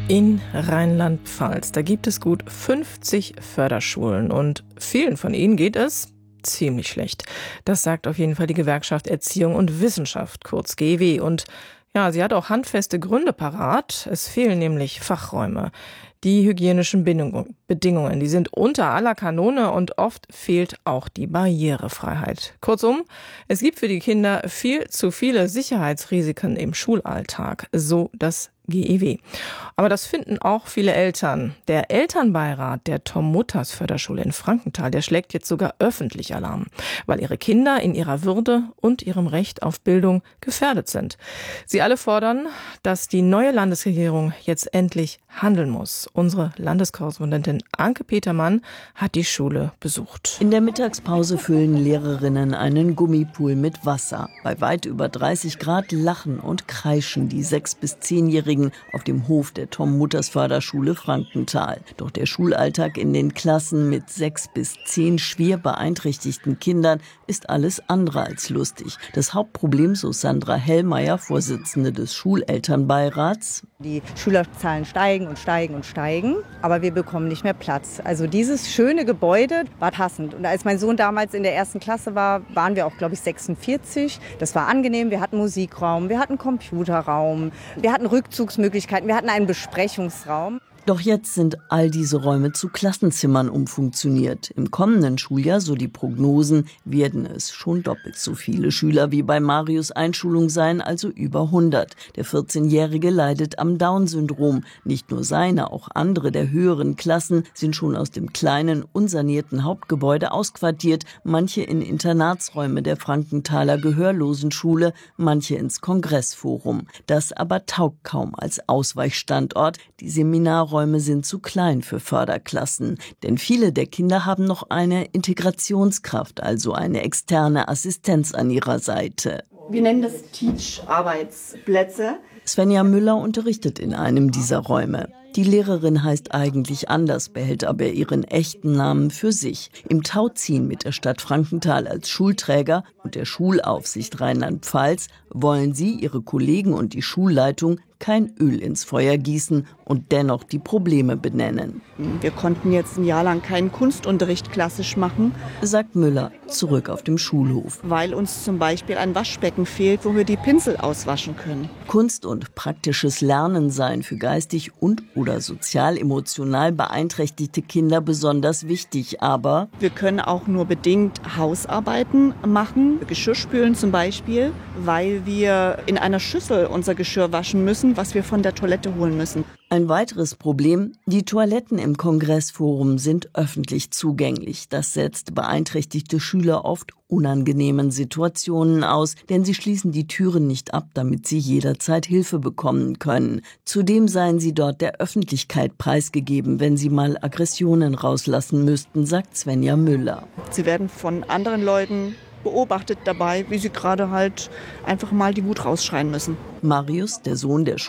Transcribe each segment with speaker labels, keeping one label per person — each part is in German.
Speaker 1: In Rheinland-Pfalz, da gibt es gut 50 Förderschulen und vielen von ihnen geht es ziemlich schlecht. Das sagt auf jeden Fall die Gewerkschaft Erziehung und Wissenschaft, kurz GEW. Und ja, sie hat auch handfeste Gründe parat. Es fehlen nämlich Fachräume. Die hygienischen Bedingungen, die sind unter aller Kanone und oft fehlt auch die Barrierefreiheit. Kurzum, es gibt für die Kinder viel zu viele Sicherheitsrisiken im Schulalltag, so das GEW. Aber das finden auch viele Eltern. Der Elternbeirat der Tom-Mutters-Förderschule in Frankenthal, der schlägt jetzt sogar öffentlich Alarm, weil ihre Kinder in ihrer Würde und ihrem Recht auf Bildung gefährdet sind. Sie alle fordern, dass die neue Landesregierung jetzt endlich handeln muss. Unsere Landeskorrespondentin Anke Petermann hat die Schule besucht.
Speaker 2: In der Mittagspause füllen Lehrerinnen einen Gummipool mit Wasser. Bei weit über 30 Grad lachen und kreischen die 6- bis 10-Jährigen auf dem Hof der Tom-Mutters-Förderschule Frankenthal. Doch der Schulalltag in den Klassen mit 6 bis 10 schwer beeinträchtigten Kindern ist alles andere als lustig. Das Hauptproblem, so Sandra Hellmeier, Vorsitzende des Schulelternbeirats:
Speaker 3: Die Schülerzahlen steigen und steigen und steigen, aber wir bekommen nicht mehr Platz. Also dieses schöne Gebäude war passend. Und als mein Sohn damals in der 1. Klasse war, waren wir auch, glaube ich, 46. Das war angenehm. Wir hatten Musikraum, wir hatten Computerraum, wir hatten Rückzugsmöglichkeiten, wir hatten einen Besprechungsraum.
Speaker 2: Doch jetzt sind all diese Räume zu Klassenzimmern umfunktioniert. Im kommenden Schuljahr, so die Prognosen, werden es schon doppelt so viele Schüler wie bei Marius Einschulung sein, also über 100. Der 14-Jährige leidet am Down-Syndrom. Nicht nur seine, auch andere der höheren Klassen sind schon aus dem kleinen, unsanierten Hauptgebäude ausquartiert. Manche in Internatsräume der Frankenthaler Gehörlosenschule, manche ins Kongressforum. Das aber taugt kaum als Ausweichstandort. Die Seminarräume sind zu klein für Förderklassen, denn viele der Kinder haben noch eine Integrationskraft, also eine externe Assistenz an ihrer Seite.
Speaker 4: Wir nennen das Teach-Arbeitsplätze.
Speaker 2: Svenja Müller unterrichtet in einem dieser Räume. Die Lehrerin heißt eigentlich anders, behält aber ihren echten Namen für sich. Im Tauziehen mit der Stadt Frankenthal als Schulträger und der Schulaufsicht Rheinland-Pfalz wollen sie, ihre Kollegen und die Schulleitung kein Öl ins Feuer gießen und dennoch die Probleme benennen.
Speaker 4: Wir konnten jetzt ein Jahr lang keinen Kunstunterricht klassisch machen,
Speaker 2: sagt Müller, zurück auf dem Schulhof.
Speaker 4: Weil uns zum Beispiel ein Waschbecken fehlt, wo wir die Pinsel auswaschen können.
Speaker 2: Kunst und praktisches Lernen seien für geistig und oder sozial-emotional beeinträchtigte Kinder besonders wichtig, aber
Speaker 4: wir können auch nur bedingt Hausarbeiten machen, Geschirrspülen zum Beispiel, weil wir in einer Schüssel unser Geschirr waschen müssen, was wir von der Toilette holen müssen.
Speaker 2: Ein weiteres Problem: Die Toiletten im Kongressforum sind öffentlich zugänglich. Das setzt beeinträchtigte Schüler oft unangenehmen Situationen aus, denn sie schließen die Türen nicht ab, damit sie jederzeit Hilfe bekommen können. Zudem seien sie dort der Öffentlichkeit preisgegeben, wenn sie mal Aggressionen rauslassen müssten, sagt Svenja Müller.
Speaker 4: Sie werden von anderen Leuten beobachtet dabei, wie sie gerade halt einfach mal die Wut rausschreien müssen.
Speaker 2: Marius, der Sohn der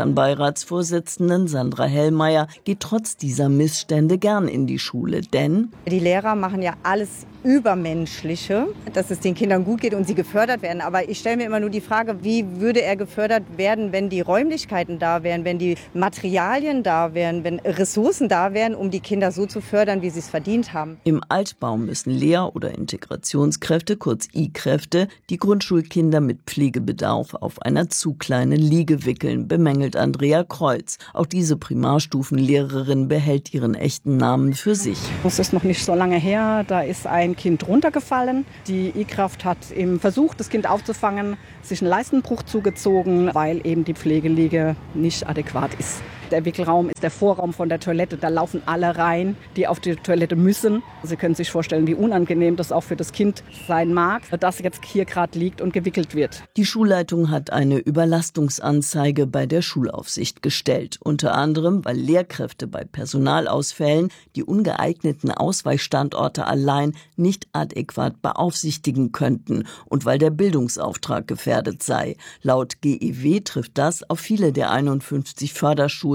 Speaker 2: Schulelternbeiratsvorsitzenden Sandra Hellmeier, geht trotz dieser Missstände gern in die Schule, denn
Speaker 3: Die Lehrer machen ja alles Übermenschliche, dass es den Kindern gut geht und sie gefördert werden. Aber ich stelle mir immer nur die Frage, wie würde er gefördert werden, wenn die Räumlichkeiten da wären, wenn die Materialien da wären, wenn Ressourcen da wären, um die Kinder so zu fördern, wie sie es verdient haben.
Speaker 2: Im Altbau müssen Lehr- oder Integrationskräfte, kurz I-Kräfte, die Grundschulkinder mit Pflegebedarf auf einer zu kleinen Liege wickeln, bemängelt Andrea Kreuz. Auch diese Primarstufenlehrerin behält ihren echten Namen für sich.
Speaker 5: Das ist noch nicht so lange her, da ist ein Kind runtergefallen. Die I-Kraft hat im Versuch, das Kind aufzufangen, sich einen Leistenbruch zugezogen, weil eben die Pflegeliege nicht adäquat ist. Der Wickelraum ist der Vorraum von der Toilette. Da laufen alle rein, die auf die Toilette müssen. Sie können sich vorstellen, wie unangenehm das auch für das Kind sein mag, dass jetzt hier gerade liegt und gewickelt wird.
Speaker 2: Die Schulleitung hat eine Überlastungsanzeige bei der Schulaufsicht gestellt. Unter anderem, weil Lehrkräfte bei Personalausfällen die ungeeigneten Ausweichstandorte allein nicht adäquat beaufsichtigen könnten und weil der Bildungsauftrag gefährdet sei. Laut GEW trifft das auf viele der 51 Förderschulen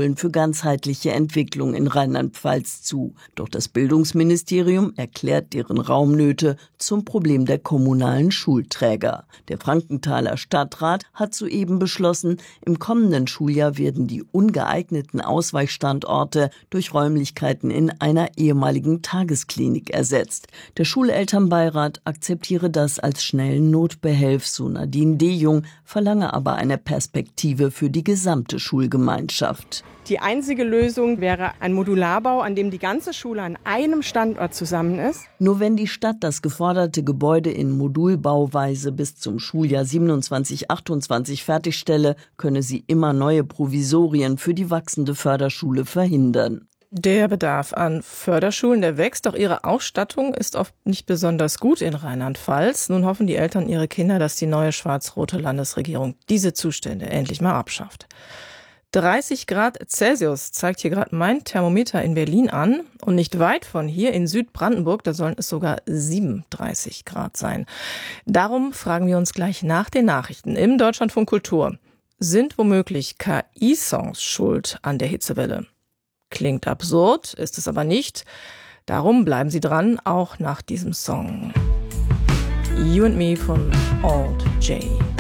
Speaker 2: Förderschulen für ganzheitliche Entwicklung in Rheinland-Pfalz zu. Doch das Bildungsministerium erklärt deren Raumnöte zum Problem der kommunalen Schulträger. Der Frankenthaler Stadtrat hat soeben beschlossen, im kommenden Schuljahr werden die ungeeigneten Ausweichstandorte durch Räumlichkeiten in einer ehemaligen Tagesklinik ersetzt. Der Schulelternbeirat akzeptiere das als schnellen Notbehelf, so Nadine D. Jung, verlange aber eine Perspektive für die gesamte Schulgemeinschaft.
Speaker 6: Die einzige Lösung wäre ein Modularbau, an dem die ganze Schule an einem Standort zusammen ist.
Speaker 2: Nur wenn die Stadt das geforderte Gebäude in Modulbauweise bis zum Schuljahr 27/28 fertigstelle, könne sie immer neue Provisorien für die wachsende Förderschule verhindern.
Speaker 1: Der Bedarf an Förderschulen, der wächst, doch ihre Ausstattung ist oft nicht besonders gut in Rheinland-Pfalz. Nun hoffen die Eltern ihrer Kinder, dass die neue schwarz-rote Landesregierung diese Zustände endlich mal abschafft. 30 Grad Celsius zeigt hier gerade mein Thermometer in Berlin an und nicht weit von hier in Südbrandenburg, da sollen es sogar 37 Grad sein. Darum fragen wir uns gleich nach den Nachrichten im Deutschlandfunk Kultur. Sind womöglich KI-Songs schuld an der Hitzewelle? Klingt absurd, ist es aber nicht. Darum bleiben Sie dran, auch nach diesem Song. You and Me von Alt J.